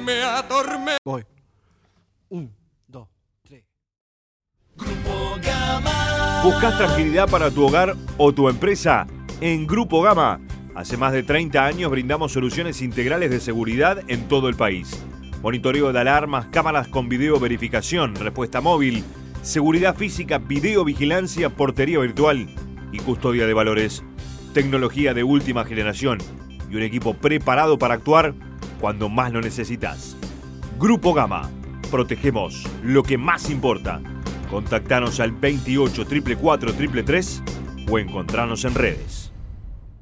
me atormenta. Voy. 1, 2, 3. Grupo Gama. ¿Buscas tranquilidad para tu hogar o tu empresa? En Grupo Gama, hace más de 30 años brindamos soluciones integrales de seguridad en todo el país. Monitoreo de alarmas, cámaras con video verificación, respuesta móvil, seguridad física, videovigilancia, portería virtual y custodia de valores. Tecnología de última generación y un equipo preparado para actuar cuando más lo necesitas. Grupo Gama, protegemos lo que más importa. Contactanos al 28 444 333 o encontrarnos en redes.